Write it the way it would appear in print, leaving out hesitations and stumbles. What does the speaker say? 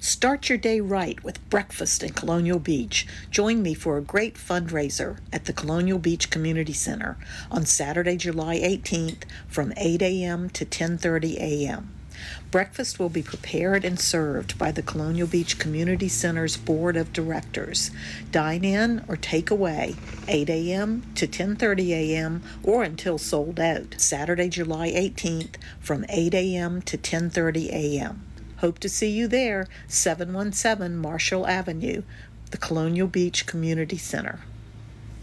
Start your day right with breakfast in Colonial Beach. Join me for a great fundraiser at the Colonial Beach Community Center on Saturday, July 18th from 8 a.m. to 10:30 a.m. Breakfast will be prepared and served by the Colonial Beach Community Center's Board of Directors. Dine in or take away 8 a.m. to 10:30 a.m. or until sold out. Saturday, July 18th from 8 a.m. to 10:30 a.m. Hope to see you there, 717 Marshall Avenue, the Colonial Beach Community Center.